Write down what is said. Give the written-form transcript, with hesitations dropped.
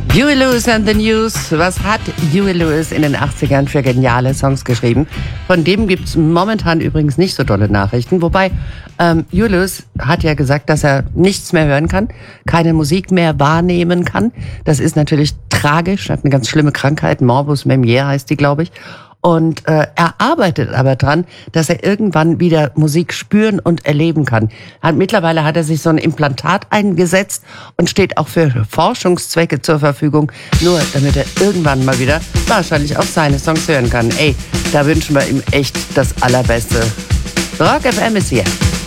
Huey Lewis and the News. Was hat Huey Lewis in den 80ern für geniale Songs geschrieben? Von dem gibt's momentan übrigens nicht so dolle Nachrichten. Wobei, Huey Lewis hat ja gesagt, dass er nichts mehr hören kann, keine Musik mehr wahrnehmen kann. Das ist natürlich tragisch, er hat eine ganz schlimme Krankheit, Morbus Meniere heißt die, glaube ich. Und er arbeitet aber dran, dass er irgendwann wieder Musik spüren und erleben kann. Mittlerweile hat er sich so ein Implantat eingesetzt und steht auch für Forschungszwecke zur Verfügung, nur damit er irgendwann mal wieder wahrscheinlich auch seine Songs hören kann. Ey, da wünschen wir ihm echt das Allerbeste. Rock FM ist hier.